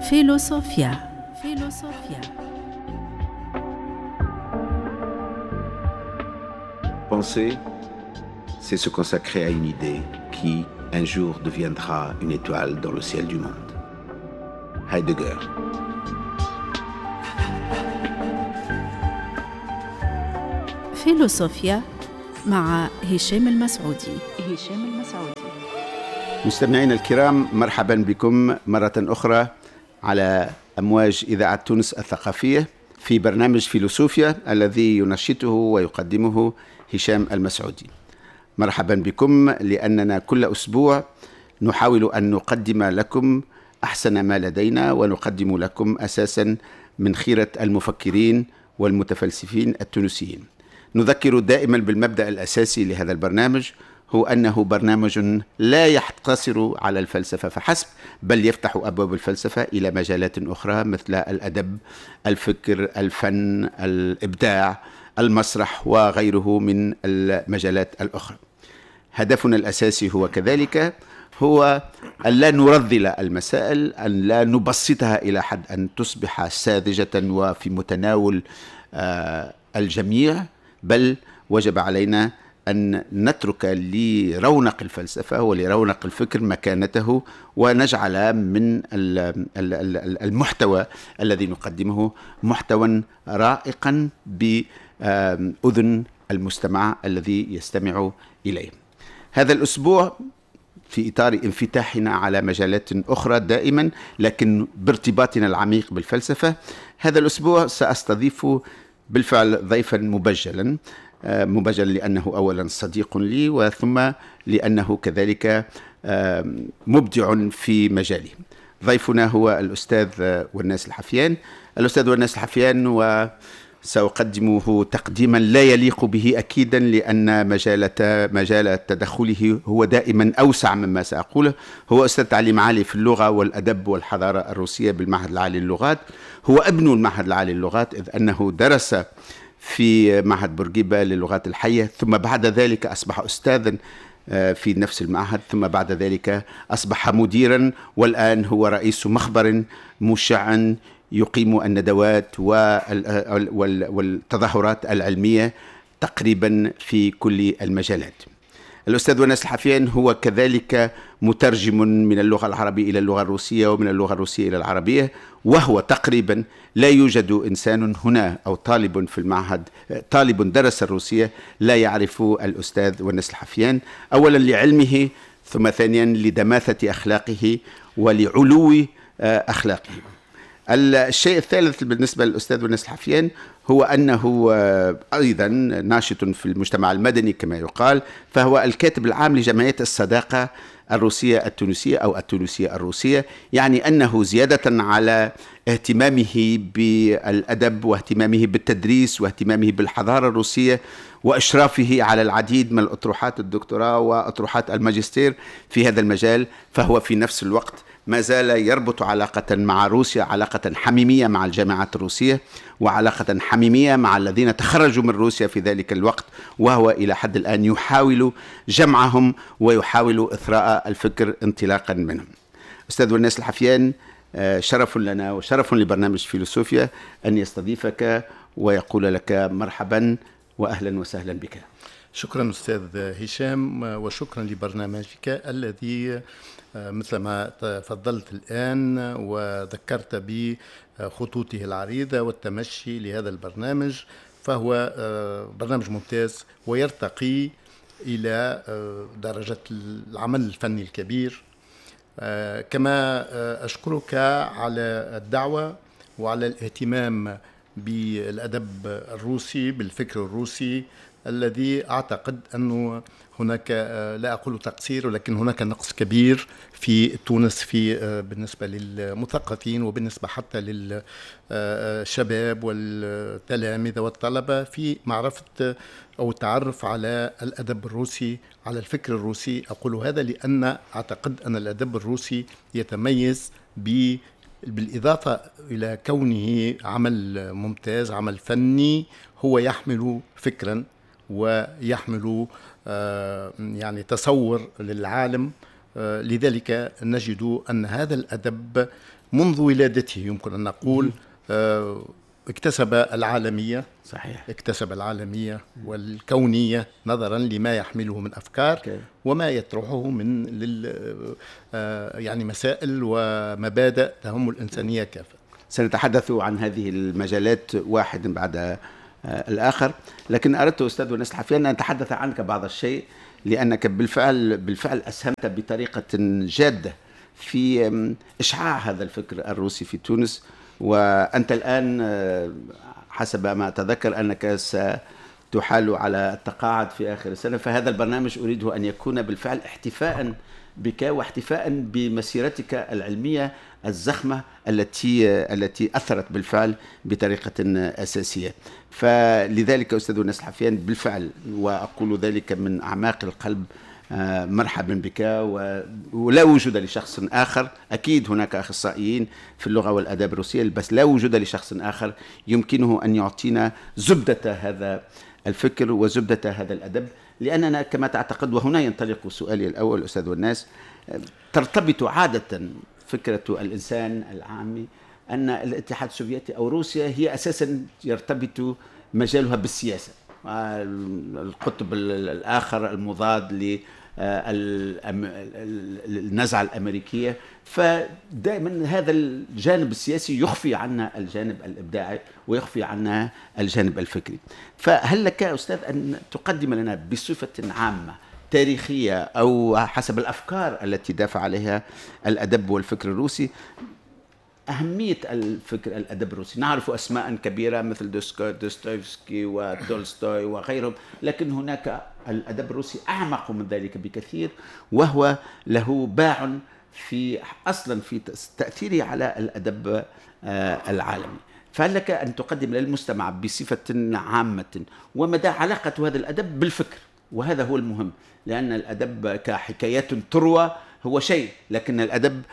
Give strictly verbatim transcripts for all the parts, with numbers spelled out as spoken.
Philosophia. Philosophia. Penser, c'est se consacrer à une idée qui, un jour, deviendra une étoile dans le ciel du monde. Heidegger. فيلوسوفيا مع هشام المسعودي. هشام المسعودي. مستمعينا الكرام، مرحبا بكم مرة أخرى على أمواج إذاعة تونس الثقافية في برنامج فيلوسوفيا الذي ينشطه ويقدمه هشام المسعودي. مرحبا بكم لأننا كل أسبوع نحاول أن نقدم لكم أحسن ما لدينا ونقدم لكم أساسا من خيرة المفكرين والمتفلسفين التونسيين. نذكر دائما بالمبدأ الأساسي لهذا البرنامج، هو أنه برنامج لا يقتصر على الفلسفة فحسب، بل يفتح أبواب الفلسفة إلى مجالات أخرى مثل الأدب، الفكر، الفن، الإبداع، المسرح وغيره من المجالات الأخرى. هدفنا الأساسي هو كذلك هو أن لا نرذل المسائل، أن لا نبسطها إلى حد أن تصبح ساذجة وفي متناول الجميع، بل وجب علينا أن نترك لرونق الفلسفة ولرونق الفكر مكانته، ونجعل من المحتوى الذي نقدمه محتوى رائقا بأذن المستمع الذي يستمع إليه. هذا الأسبوع في إطار انفتاحنا على مجالات أخرى دائما، لكن بارتباطنا العميق بالفلسفة، هذا الأسبوع سأستضيف بالفعل ضيفا مبجلا مبجل لأنه أولا صديق لي، وثم لأنه كذلك مبدع في مجاله. ضيفنا هو الأستاذ وناس الحفيان. الأستاذ وناس الحفيان وسأقدمه تقديما لا يليق به أكيدا، لأن مجال مجال تدخله هو دائما أوسع مما سأقوله. هو أستاذ تعليم عالي في اللغة والأدب والحضارة الروسية بالمعهد العالي للغات. هو ابن المعهد العالي للغات، إذ أنه درس في معهد بورقيبة للغات الحية، ثم بعد ذلك أصبح أستاذا في نفس المعهد، ثم بعد ذلك أصبح مديرا، والآن هو رئيس مخبر مشع يقيم الندوات والتظاهرات العلمية تقريبا في كل المجالات. الأستاذ وناس الحفيان هو كذلك مترجم من اللغة العربية إلى اللغة الروسية ومن اللغة الروسية إلى العربية، وهو تقريبا لا يوجد إنسان هنا أو طالب في المعهد طالب درس الروسية لا يعرف الأستاذ وناس الحفيان، أولا لعلمه، ثم ثانيا لدماثة أخلاقه ولعلو أخلاقه. الشيء الثالث بالنسبة للأستاذ وناس الحفيان هو أنه أيضا ناشط في المجتمع المدني كما يقال، فهو الكاتب العام لجمعية الصداقة الروسية التونسية أو التونسية الروسية، يعني أنه زيادة على اهتمامه بالأدب واهتمامه بالتدريس واهتمامه بالحضارة الروسية وإشرافه على العديد من أطروحات الدكتوراه وأطروحات الماجستير في هذا المجال، فهو في نفس الوقت ما زال يربط علاقة مع روسيا، علاقة حميمية مع الجامعات الروسية وعلاقة حميمية مع الذين تخرجوا من روسيا في ذلك الوقت، وهو إلى حد الآن يحاول جمعهم ويحاول إثراء الفكر انطلاقا منهم. أستاذ وناس الحفيان، شرف لنا وشرف لبرنامج فيلوسوفيا أن يستضيفك ويقول لك مرحبا وأهلا وسهلا بك. شكرا أستاذ هشام، وشكرا لبرنامجك الذي مثل ما تفضلت الآن وذكرت بخطوطه العريضة والتمشي لهذا البرنامج، فهو برنامج ممتاز ويرتقي إلى درجة العمل الفني الكبير. كما أشكرك على الدعوة وعلى الاهتمام بالأدب الروسي، بالفكر الروسي، الذي أعتقد أنه هناك، لا أقول تقصير، ولكن هناك نقص كبير في تونس في بالنسبة للمثقفين وبالنسبة حتى للشباب والتلاميذ والطلبة في معرفة أو التعرف على الأدب الروسي، على الفكر الروسي. أقول هذا لأن أعتقد أن الأدب الروسي يتميز ب بالإضافة إلى كونه عمل ممتاز، عمل فني، هو يحمل فكرا ويحمل يعني تصور للعالم لذلك نجد أن هذا الأدب منذ ولادته يمكن أن نقول اكتسب العالمية. صحيح. اكتسب العالمية والكونية نظرا لما يحمله من أفكار okay. وما يطرحه من لل يعني مسائل ومبادئ تهم الإنسانية كافة. سنتحدث عن هذه المجالات واحد بعد الآخر، لكن أردت أستاذ وناس الحفيان أن أتحدث عنك بعض الشيء، لأنك بالفعل بالفعل أسهمت بطريقة جادة في إشعاع هذا الفكر الروسي في تونس، وأنت الآن حسب ما أتذكر أنك ستحال على التقاعد في آخر السنة، فهذا البرنامج أريده أن يكون بالفعل احتفاء بك واحتفاء بمسيرتك العلمية الزخمة التي التي أثرت بالفعل بطريقة أساسية. فلذلك أستاذ وناس الحفيان بالفعل، وأقول ذلك من أعماق القلب، مرحبا بك، ولا وجود لشخص آخر. أكيد هناك أخصائيين في اللغة والأداب الروسية، بس لا وجود لشخص آخر يمكنه أن يعطينا زبدة هذا الفكر وزبدة هذا الأدب، لأننا كما تعتقد، وهنا ينطلق سؤالي الأول أستاذ والناس، ترتبط عادة فكرة الإنسان العامي أن الاتحاد السوفيتي أو روسيا هي أساسا يرتبط مجالها بالسياسة، القطب الآخر المضاد للنزعة الأمريكية، فدائما هذا الجانب السياسي يخفي عنا الجانب الإبداعي ويخفي عنا الجانب الفكري. فهل لك أستاذ أن تقدم لنا بصفة عامة تاريخية أو حسب الأفكار التي دافع عليها الأدب والفكر الروسي أهمية الفكر الأدب الروسي؟ نعرف أسماء كبيرة مثل دوستويفسكي وتولستوي وغيرهم، لكن هناك الأدب الروسي أعمق من ذلك بكثير، وهو له باع في أصلا في تأثيره على الأدب العالمي. فهل لك أن تقدم للمستمع بصفة عامة ومدى علاقة هذا الأدب بالفكر؟ وهذا هو المهم، لأن الأدب كحكايات تروى هو شيء، لكن الأدب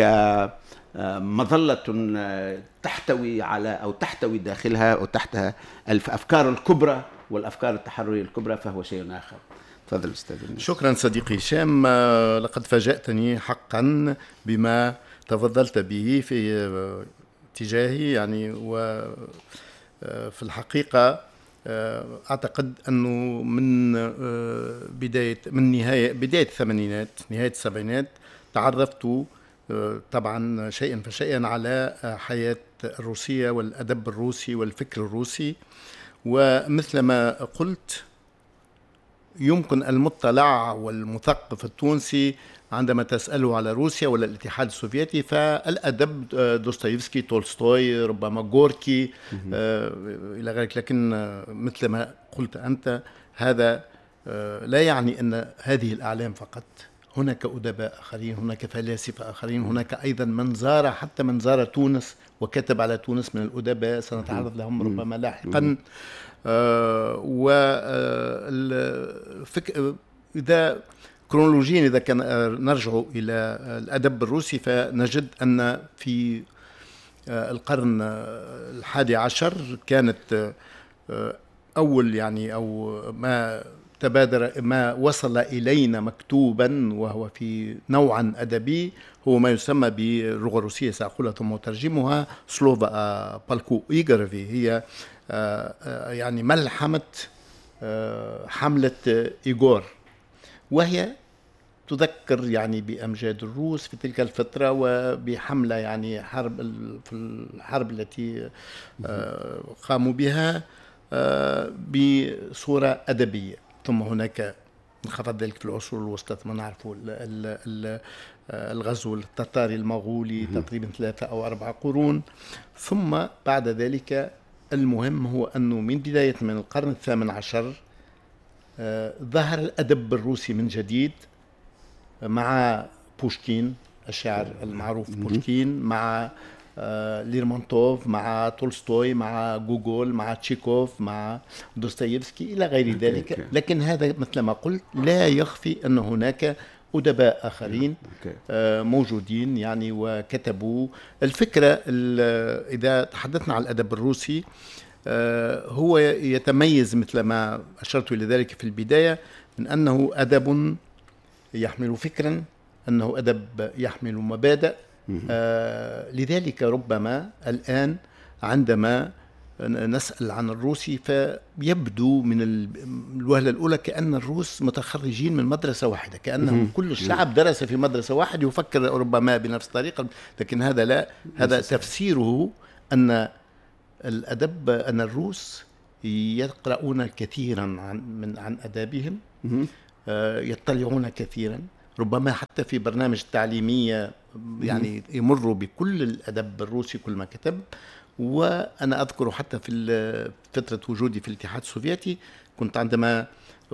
كمظلة تحتوي على أو تحتوي داخلها أو تحتها الأفكار الكبرى والأفكار التحررية الكبرى فهو شيء آخر. تفضل أستاذ. شكرا صديقي هشام، لقد فاجأتني حقا بما تفضلت به في اتجاهي، يعني وفي الحقيقة أعتقد أنه من بداية من نهاية بداية الثمانينات نهاية السبعينات تعرفت طبعا شيئا فشيئا على حياة الروسية والأدب الروسي والفكر الروسي، ومثل ما قلت يمكن المطلع والمثقف التونسي عندما تسأله على روسيا ولا الاتحاد السوفيتي فالأدب دوستويفسكي، تولستوي، ربما غوركي آه إلى غيره، لكن مثل ما قلت أنت هذا آه لا يعني أن هذه الأعلام فقط، هناك أدباء آخرين، هناك فلاسفة آخرين، هناك أيضا من زار حتى من زار تونس وكتب على تونس من الأدباء، سنتعرض لهم ربما لاحقا. آه والفك... إذا كرونولوجيا إذا كان نرجع إلى الأدب الروسي فنجد أن في القرن الحادي عشر كانت أول يعني أو ما تبادر ما وصل إلينا مكتوبا وهو في نوعا أدبي هو ما يسمى باللغة الروسية، سأقولها ثم أترجمها، سلوفا بالكو إيغورفي، هي يعني ملحمة حملة إيغور، وهي تذكر يعني بأمجاد الروس في تلك الفترة وبحملة يعني حرب في الحرب التي قاموا بها بصورة أدبية. ثم هناك انخفض ذلك في العصور الوسطى، ما نعرفه الغزو التتاري المغولي تقريبا ثلاثة أو أربعة قرون. ثم بعد ذلك المهم هو أنه من بداية من القرن الثامن عشر ظهر الأدب الروسي من جديد مع بوشكين الشاعر المعروف بوشكين، مع ليرمونتوف، مع تولستوي، مع غوغول، مع تشيكوف، مع دوستويفسكي إلى غير ذلك. لكن هذا مثل ما قلت لا يخفي أن هناك أدباء آخرين موجودين يعني وكتبوا الفكرة. إذا تحدثنا عن الأدب الروسي هو يتميز مثل ما أشرت إلى ذلك في البداية من أنه أدب يحمل فكرا أنه أدب يحمل مبادئ. آه لذلك ربما الآن عندما نسأل عن الروسي فيبدو من الوهلة الأولى كأن الروس متخرجين من مدرسة واحدة، كأنهم كل الشعب درس في مدرسة واحدة يفكر ربما بنفس الطريقة، لكن هذا لا، هذا تفسيره أن الأدب، أن الروس يقرؤون كثيرا عن من عن أدابهم، يطلعون كثيرا، ربما حتى في برنامج تعليمية يعني يمروا بكل الأدب الروسي كل ما كتب. وأنا أذكر حتى في فترة وجودي في الاتحاد السوفيتي كنت عندما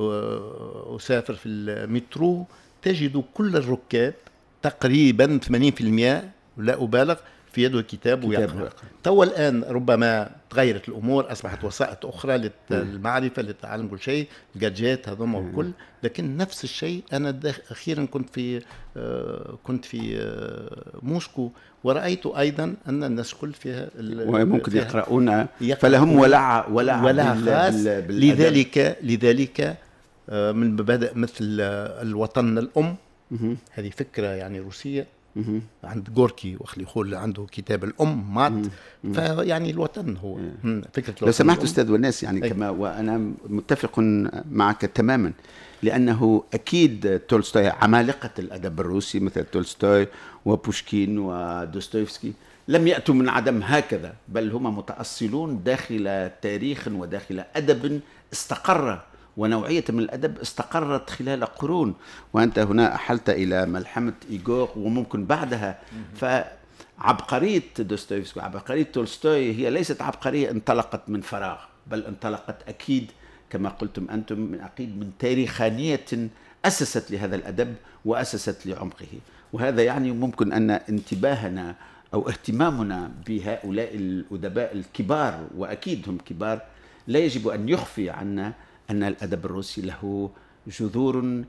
أسافر في المترو تجد كل الركاب تقريبا ثمانين بالمئة لا أبالغ في يده كتاب ويقرأ. تو الآن ربما تغيرت الأمور، أصبحت وسائط أخرى للمعرفة للتعلم كل شيء، الجادجات هذوما والكل، لكن نفس الشيء. أنا أخيرا كنت في كنت في موسكو ورأيت أيضا أن الناس كل فيها وممكن يقرؤون، فلهم ولع ولع, ولع خاص. لذلك لذلك من مبادئ مثل الوطن الأم، هذه فكرة يعني روسية عند غوركي وخلي يقول عنده كتاب الأم مات، فيعني الوطن هو فكرة الوطن. لو سمحت أستاذ وناس يعني أي. كما وأنا متفق معك تماما، لأنه أكيد تولستوي عمالقة الأدب الروسي مثل تولستوي وبوشكين ودوستويفسكي لم يأتوا من عدم هكذا، بل هم متأصلون داخل تاريخ وداخل أدب استقر، ونوعية من الأدب استقرت خلال قرون. وأنت هنا أحلت إلى ملحمة إيغور وممكن بعدها. فعبقرية دوستويفسكي وعبقرية تولستوي هي ليست عبقرية انطلقت من فراغ، بل انطلقت أكيد كما قلتم أنتم من أكيد من تاريخانية أسست لهذا الأدب وأسست لعمقه. وهذا يعني ممكن أن انتباهنا أو اهتمامنا بهؤلاء الأدباء الكبار، وأكيد هم كبار، لا يجب أن يخفي عنا أن الأدب الروسي له جذور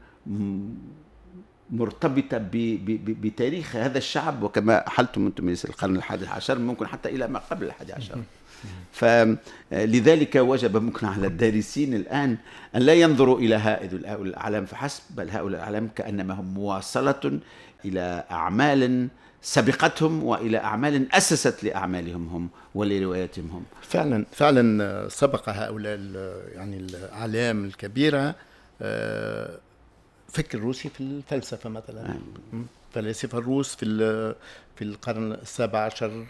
مرتبطة بتاريخ هذا الشعب، وكما أحلتم أنتم من القرن الحادي عشر ممكن حتى إلى ما قبل الحادي عشر. فلذلك وجب ممكن على الدارسين الآن أن لا ينظروا إلى هؤلاء الأعلام فحسب، بل هؤلاء الأعلام كأنما هم مواصلة إلى أعمال سبقتهم وإلى أعمال أسست لأعمالهم هم ولرواياتهم هم. فعلا فعلا سبق هؤلاء يعني الأعلام الكبيرة فكر روسي في الفلسفة مثلا، فلاسفة الروس في في القرن السابع عشر.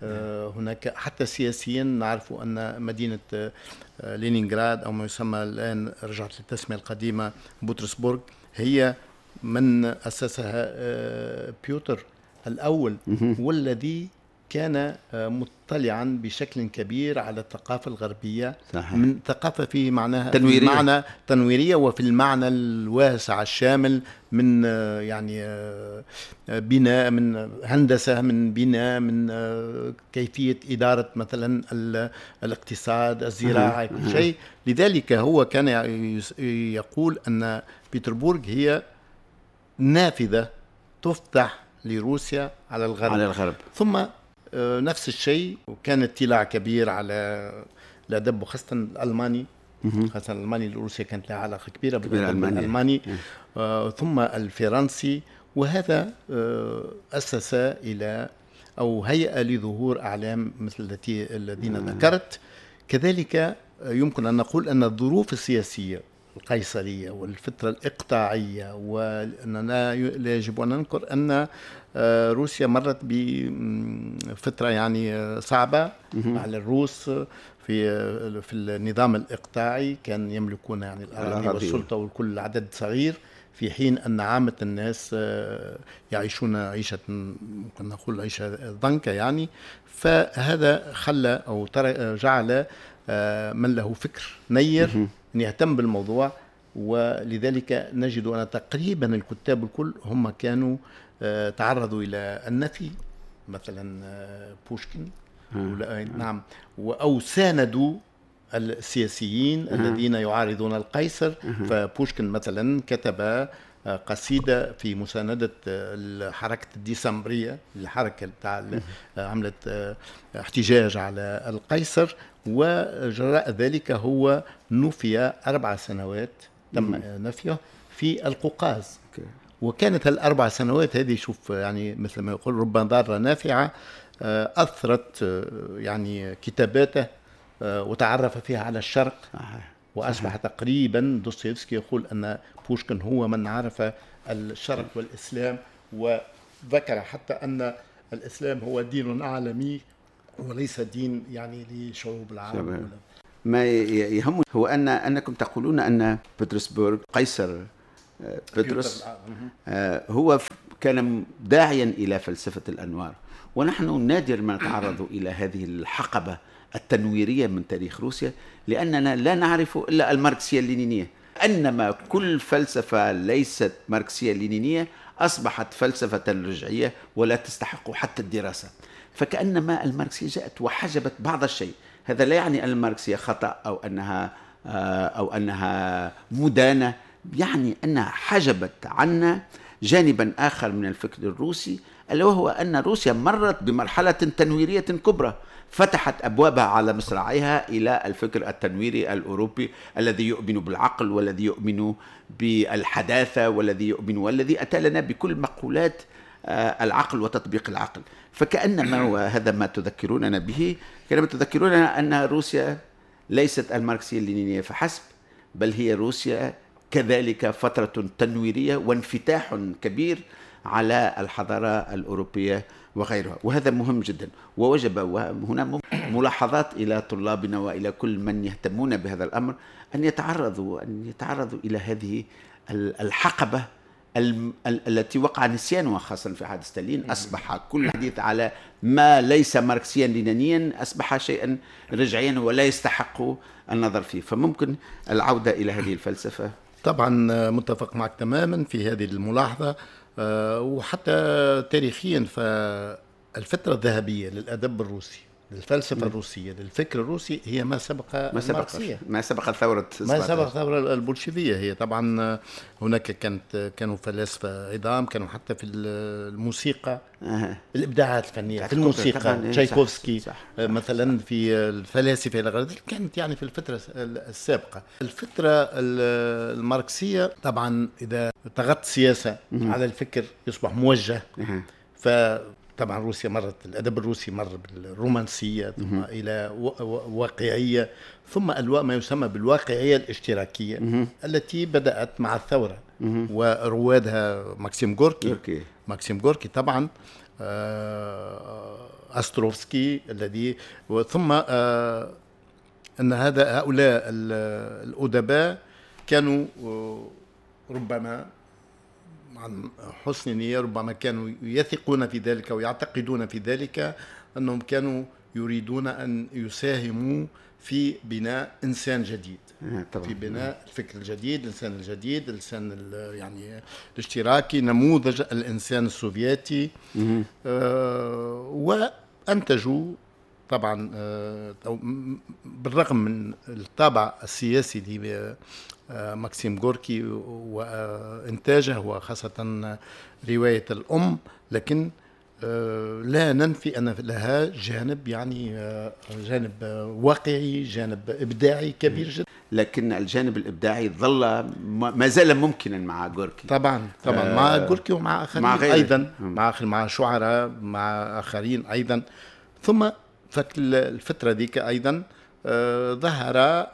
هناك حتى سياسيا نعرف أن مدينة لينينغراد أو ما يسمى الآن رجعت للتسمية القديمة بطرسبورغ هي من أسسها بيوتر الأول، والذي كان مطلعا بشكل كبير على الثقافة الغربية. صحيح. من ثقافة في معناها تنويرية. في معنى تنويرية وفي المعنى الواسع الشامل من يعني بناء، من هندسة، من بناء، من كيفية إدارة مثلا الاقتصاد، الزراعة، كل شيء. لذلك هو كان يقول أن بيتربورغ هي نافذة تفتح لروسيا على الغرب. على الغرب. ثم نفس الشيء، وكان اطلاع كبير على الأدب وخاصة الألماني، خاصة الألماني. روسيا كانت لها علاقة كبيرة بالأدب الألماني، آه ثم الفرنسي، وهذا آه أسس إلى أو هيئة لظهور أعلام مثل التي الذين ذكرت. كذلك يمكن أن نقول أن الظروف السياسية القيصرية والفترة الإقطاعية، وأننا لا يجب أن ننكر أن روسيا مرت بفترة يعني صعبة على الروس في في النظام الإقطاعي. كان يملكون يعني الأراضي والسلطة والكل عدد صغير، في حين أن عامة الناس يعيشون عيشة ممكن نقول عيشة ضنكة يعني. فهذا خلى أو جعل من له فكر نير أن يهتم بالموضوع، ولذلك نجد أن تقريبا الكتاب الكل هم كانوا تعرضوا إلى النفي، مثلا بوشكين نعم، أو ساندوا السياسيين الذين يعارضون القيصر. فبوشكين مثلا كتب قصيدة في مساندة الحركة الديسمبرية، الحركة بتاع عملت احتجاج على القيصر، وجراء ذلك هو نفي أربع سنوات، تم نفيه في القوقاز. وكانت هالأربع سنوات هذه شوف يعني مثل ما يقول رب ضارة نافعة، أثرت يعني كتاباته وتعرف فيها على الشرق وأصبح تقريبا دوستويفسكي يقول أن بوشكين هو من عرف الشرق والإسلام، وذكر حتى أن الإسلام هو دين عالمي وليس دين يعني لشعوب العالم. ما يهم هو أن أنكم تقولون أن بطرسبرغ قيصر بطرس هو كان داعيا إلى فلسفة الأنوار، ونحن نادر ما نتعرض إلى هذه الحقبة التنويرية من تاريخ روسيا، لأننا لا نعرف إلا الماركسية اللينينية. أنما كل فلسفة ليست ماركسية لينينية أصبحت فلسفة رجعية ولا تستحق حتى الدراسة، فكأنما الماركسية جاءت وحجبت بعض الشيء. هذا لا يعني أن الماركسية خطأ أو أنها أو أنها مدانة، يعني أنها حجبت عنا جانبا آخر من الفكر الروسي، ألا وهو أن روسيا مرت بمرحلة تنويرية كبرى فتحت أبوابها على مصراعيها إلى الفكر التنويري الأوروبي الذي يؤمن بالعقل والذي يؤمن بالحداثة والذي يؤمن والذي أتى لنا بكل مقولات العقل وتطبيق العقل. فكأنما وهذا ما تذكروننا به، كما تذكروننا أن روسيا ليست الماركسية اللينينية فحسب، بل هي روسيا كذلك فترة تنويرية وانفتاح كبير على الحضارة الأوروبية وغيرها، وهذا مهم جدا. ووجب هنا ملاحظات إلى طلابنا وإلى كل من يهتمون بهذا الأمر أن يتعرضوا أن يتعرضوا إلى هذه الحقبة التي وقع نسيانها خاصة في عهد ستالين. أصبح كل حديث على ما ليس ماركسيا لينينيا أصبح شيئا رجعيا ولا يستحق النظر فيه، فممكن العودة إلى هذه الفلسفة. طبعا متفق معك تماما في هذه الملاحظة، وحتى تاريخيا فالفترة الذهبية للأدب الروسي، للفلسفة الروسية، للفكر الروسي، هي ما سبق ما سبق ما سبق الثورة ما سبق الثورة البولشيفية. هي طبعا هناك كانت كانوا فلاسفة عظام، كانوا حتى في الموسيقى آه. الإبداعات الفنية في الموسيقى، تشايكوفسكي مثلا، في الفلاسفة إلى غير ذلك، كانت يعني في الفترة السابقة. الفترة الماركسية طبعا إذا طغت سياسة مه. على الفكر يصبح موجه، أه. ف طبعا روسيا مرت، الأدب الروسي مر بالرومانسية ثم إلى واقعية، ثم ما يسمى بالواقعية الاشتراكية مه. التي بدأت مع الثورة مه. وروادها ماكسيم غوركي يوكي. ماكسيم غوركي طبعا، أستروفسكي الذي، ثم أن هذا هؤلاء الأدباء كانوا ربما عن حسن نية، ربما كانوا يثقون في ذلك ويعتقدون في ذلك أنهم كانوا يريدون أن يساهموا في بناء إنسان جديد، طبعا. في بناء الفكر الجديد، الإنسان الجديد، الإنسان يعني الاشتراكي، نموذج الإنسان السوفيتي. آه وأنتجوا طبعا آه بالرغم من الطابع السياسي ماكسيم غوركي وإنتاجه وخاصة رواية الأم، لكن لا ننفي أن لها جانب يعني جانب واقعي، جانب إبداعي كبير جدا. لكن الجانب الإبداعي ظل ما زال ممكنا مع غوركي. طبعا طبعا آه مع غوركي ومع آخرين مع أيضا، مع مع شعراء، مع آخرين أيضا. ثم الفترة ذيك أيضا آه ظهر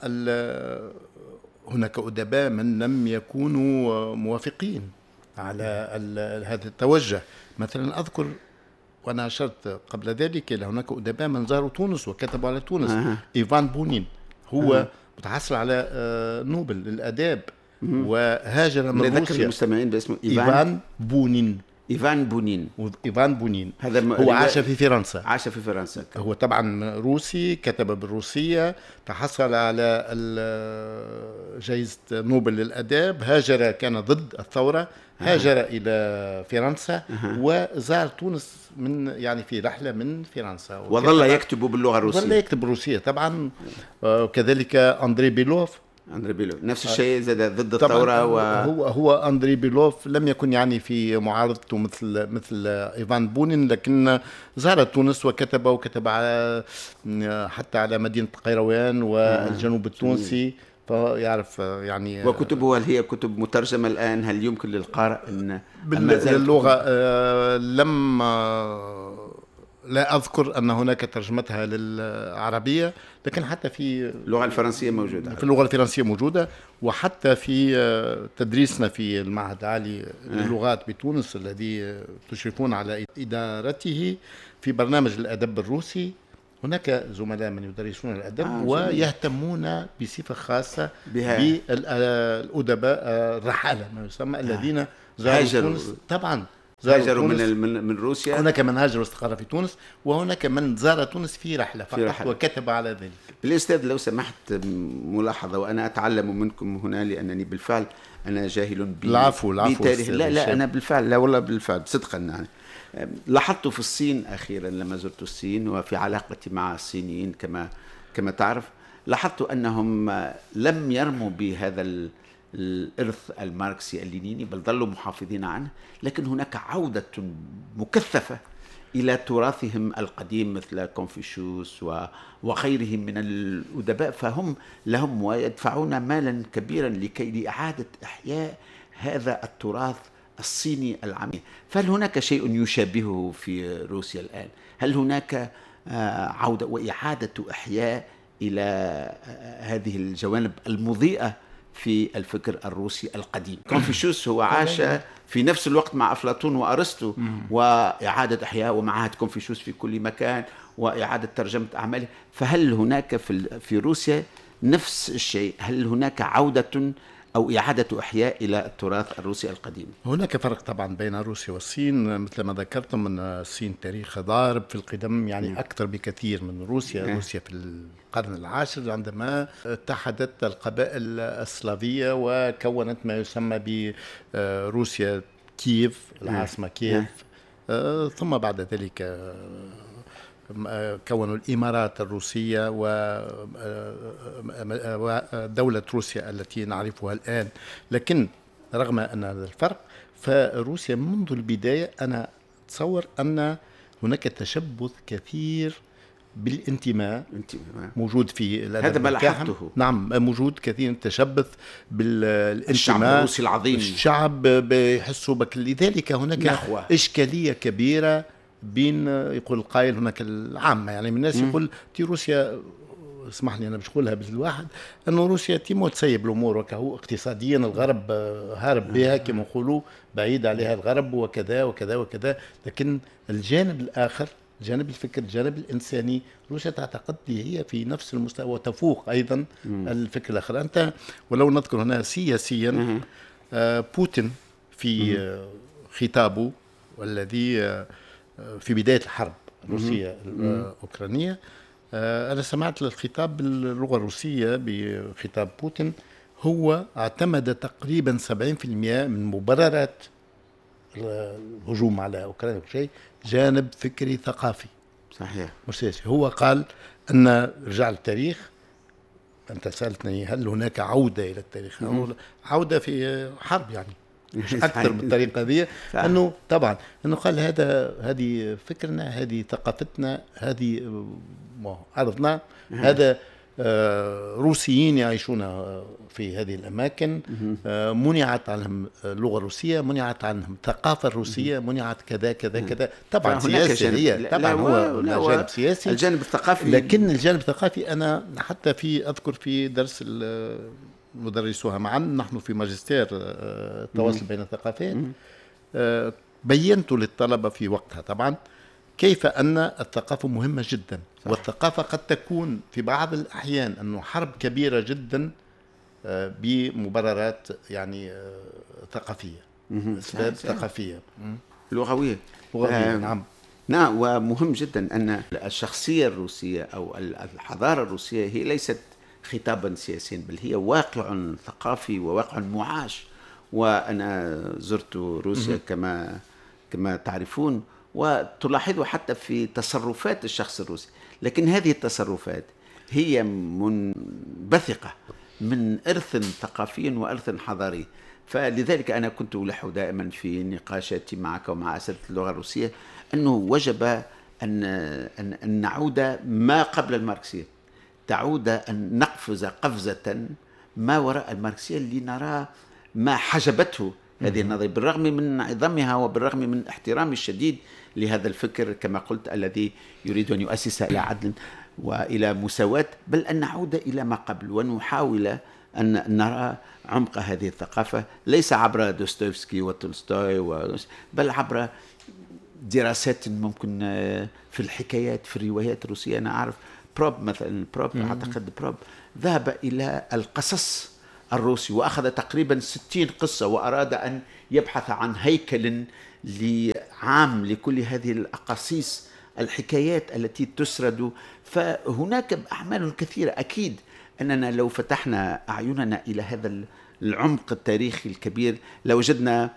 هناك أدباء من لم يكونوا موافقين على هذا التوجه. مثلا أذكر وأنا أشرت قبل ذلك إلى هناك أدباء من زاروا تونس وكتبوا على تونس. أه. إيفان بونين هو أه. متحصل على نوبل للآداب وهاجر من روسيا. نذكر المستمعين باسمه إيفان, إيفان بونين. إيفان بونين إيفان بونين هذا م... هو عاش في فرنسا. عاش في فرنسا. هو طبعا روسي، كتب بالروسية، تحصل على جائزة نوبل للآداب، هاجر، كان ضد الثورة، هاجر أه. إلى فرنسا أه. وزار تونس من يعني في رحلة من فرنسا، وظل يكتب باللغة الروسية، وظل يكتب بالروسية طبعا. وكذلك أندري بيلوف، أندري بيلوف نفس الشيء، زاد ضد الثورة. و... هو هو أندري بيلوف لم يكن يعني في معارضته مثل مثل إيفان بونين، لكن زار تونس وكتب وكتب على حتى على مدينة قيروان والجنوب التونسي، فيعرف يعني. وكتبه هل هي كتب مترجمة الآن؟ هل يمكن للقارئ أن باللغة آه لم آه لا أذكر أن هناك ترجمتها للعربية، لكن حتى في اللغة الفرنسية موجودة، في اللغة الفرنسية موجودة، وحتى في آه تدريسنا في المعهد العالي للغات بتونس الذي تشرفون على إدارته في برنامج الأدب الروسي، هناك زملاء من يدرسون الأدب آه ويهتمون بصفة خاصة بالأدباء الرحالة ما يسمى، الذين آه. زاروا تونس. طبعا هاجروا من من من روسيا. هناك من هاجر واستقر في تونس، وهناك من زار تونس في رحلة فقط في رحلة. وكتب على ذلك. الأستاذ لو سمحت ملاحظة، وأنا أتعلم منكم هنا لأنني بالفعل أنا جاهل ب العفو العفو بتاريخ. لا لا أنا بالفعل، لا والله بالفعل صدقا يعني. لاحظت في الصين أخيرا لما زرت الصين وفي علاقتي مع الصينيين كما كما تعرف، لاحظت أنهم لم يرموا بهذا الإرث الماركسي اللينيني، بل ظلوا محافظين عنه، لكن هناك عودة مكثفة إلى تراثهم القديم مثل كونفوشيوس وغيرهم من الأدباء، فهم لهم ويدفعون مالا كبيرا لكي لإعادة إحياء هذا التراث الصيني العميق. فهل هناك شيء يشابهه في روسيا الآن؟ هل هناك عودة وإعادة إحياء إلى هذه الجوانب المضيئة في الفكر الروسي القديم؟ كونفوشيوس هو عاش في نفس الوقت مع أفلاطون وأرسطو، وإعادة إحياء ومعاهد كونفوشيوس في كل مكان وإعادة ترجمة أعماله. فهل هناك في في روسيا نفس الشيء؟ هل هناك عودة أو إعادة إحياء إلى التراث الروسي القديم؟ هناك فرق طبعا بين روسيا والصين، مثل ما ذكرتم أن الصين تاريخ ضارب في القدم يعني م. أكثر بكثير من روسيا. م. روسيا في القرن العاشر عندما اتحدت القبائل السلافية وكونت ما يسمى بروسيا كييف، العاصمة كييف. م. ثم بعد ذلك كونوا الإمارات الروسية ودولة روسيا التي نعرفها الآن. لكن رغم أن هذا الفرق، فروسيا منذ البداية أنا أتصور أن هناك تشبث كثير بالانتماء موجود في الأدب. هذا ما لاحظته. نعم موجود كثير تشبث بالانتماء. الشعب الروسي العظيم، الشعب بيحسوا بك، لذلك هناك نحوة. إشكالية كبيرة بين يقول القائل هناك العامة يعني من الناس يقول تي روسيا، اسمح لي أنا مش قولها بالواحد، أنه روسيا تيمو تسيب الأمور وكهو اقتصاديا الغرب هارب بها كما يقولوا، بعيد عليها الغرب وكذا وكذا وكذا. لكن الجانب الآخر، جانب الفكر، الجانب الإنساني، روسيا تعتقد هي في نفس المستوى وتفوق أيضا الفكر الآخر. أنت ولو نذكر هنا سياسيا آه بوتين في آه خطابه والذي آه في بداية الحرب الروسية الأوكرانية، أنا سمعت الخطاب باللغة الروسية بخطاب بوتين، هو اعتمد تقريبا سبعين بالمئة من مبررات الهجوم على أوكرانيا شيء جانب فكري ثقافي. صحيح مش سياسي. هو قال أن رجع التاريخ، أنت سألتني هل هناك عودة إلى التاريخ؟ عودة في حرب يعني مش أكثر بالطريقة هذه. أنه طبعا أنه قال هذا هذه فكرنا، هذه ثقافتنا، هذه عرضنا، هذا روسيين يعيشون في هذه الأماكن، منعت عنهم اللغة الروسية، منعت عنهم الثقافة الروسية، منعت كذا كذا كذا. طبعا سياسي هي طبعا هو الجانب سياسي، الجانب الثقافي. لكن الجانب الثقافي أنا حتى في أذكر في درس مدرسوها معا، نحن في ماجستير التواصل بين الثقافات، بينت للطلبة في وقتها طبعا كيف أن الثقافة مهمة جدا. صح. والثقافة قد تكون في بعض الأحيان أنه حرب كبيرة جدا بمبررات يعني ثقافية، أسباب ثقافية لغوية. لغوية آه نعم نعم. ومهم جدا أن الشخصية الروسية أو الحضارة الروسية هي ليست خطابا سياسيا، بل هي واقع ثقافي وواقع معاش. وأنا زرت روسيا كما كما تعرفون، وتلاحظوا حتى في تصرفات الشخص الروسي، لكن هذه التصرفات هي منبثقة من إرث ثقافي وإرث حضاري. فلذلك أنا كنت ألح دائما في نقاشاتي معك ومع أساتذة اللغة الروسية أنه وجب أن أن نعود ما قبل الماركسية، تعود أن نقفز قفزة ما وراء الماركسية اللي نرى ما حجبته هذه النظرية، بالرغم من عظمها وبالرغم من احترامي الشديد لهذا الفكر كما قلت الذي يريد أن يؤسس إلى عدل وإلى مساواة، بل أن نعود إلى ما قبل ونحاول أن نرى عمق هذه الثقافة ليس عبر دوستويفسكي وتولستوي و... بل عبر دراسات ممكن في الحكايات في الروايات الروسية. أنا أعرف بروب مثلا، بروب أعتقد بروب ذهب إلى القصص الروسي وأخذ تقريبا ستين قصة وأراد أن يبحث عن هيكل عام لكل هذه الأقاصيص الحكايات التي تسرد. فهناك أعمال كثيرة. أكيد أننا لو فتحنا أعيننا إلى هذا العمق التاريخي الكبير لوجدنا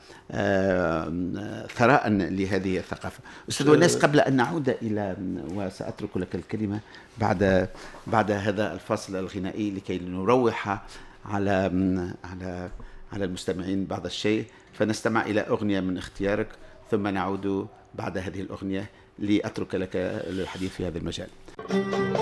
ثراء لهذه الثقافة. أستاذ وناس، قبل أن نعود إلى وسأترك لك الكلمة بعد بعد هذا الفاصل الغنائي لكي نروح على على على المستمعين بعض الشيء، فنستمع إلى أغنية من اختيارك ثم نعود بعد هذه الأغنية لأترك لك الحديث في هذا المجال.